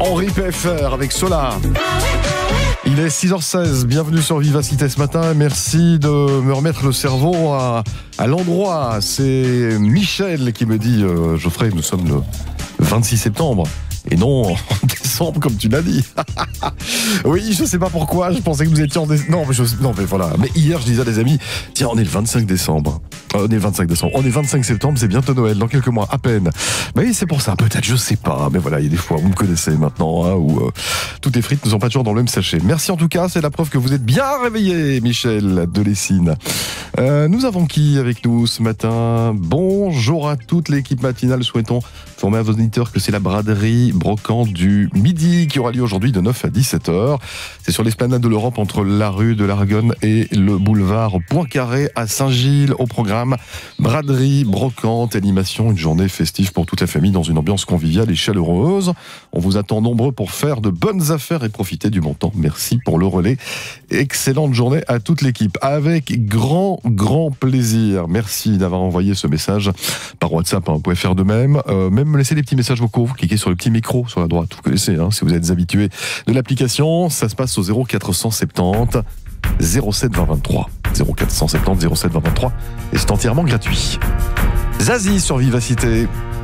Henri PFR avec Solar. Il est 6h16, bienvenue sur Vivacité ce matin. Merci de me remettre le cerveau à l'endroit. C'est Michel qui me dit Geoffrey, nous sommes le 26 septembre. Et non, en décembre, comme tu l'as dit. Oui, je sais pas pourquoi, je pensais que vous étiez en décembre. Non, mais voilà. Mais hier, je disais à des amis, tiens, on est le 25 décembre. On est 25 septembre, c'est bientôt Noël, dans quelques mois, à peine. Mais oui, c'est pour ça, peut-être, je sais pas. Mais voilà, il y a des fois, vous me connaissez maintenant, hein, où toutes les frites ne sont pas toujours dans le même sachet. Merci en tout cas, c'est la preuve que vous êtes bien réveillé, Michel de Lessines. Nous avons qui avec nous ce matin? Bonjour à toute l'équipe matinale, souhaitons informer à vos auditeurs que c'est la braderie brocante du Midi qui aura lieu aujourd'hui de 9 à 17h. C'est sur l'esplanade de l'Europe entre la rue de l'Argonne et le boulevard Poincaré à Saint-Gilles. Au programme, braderie, brocante, animation, une journée festive pour toute la famille dans une ambiance conviviale et chaleureuse. On vous attend nombreux pour faire de bonnes affaires et profiter du bon temps. Merci pour le relais. Excellente journée à toute l'équipe. Avec grand plaisir. Merci d'avoir envoyé ce message par WhatsApp. Vous pouvez faire de même. Même me laisser des petits messages vocaux. Vous cliquez sur le petit micro sur la droite. Vous connaissez, hein, si vous êtes habitué de l'application. Ça se passe au 0470 07 20 23. 0470 07 20 23. Et c'est entièrement gratuit. Zazie sur Vivacité.